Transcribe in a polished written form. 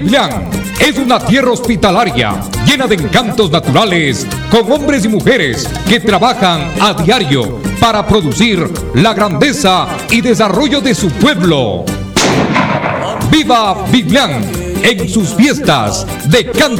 Biblián es una tierra hospitalaria llena de encantos naturales, con hombres y mujeres que trabajan a diario para producir la grandeza y desarrollo de su pueblo. ¡Viva Biblián en sus fiestas de canto!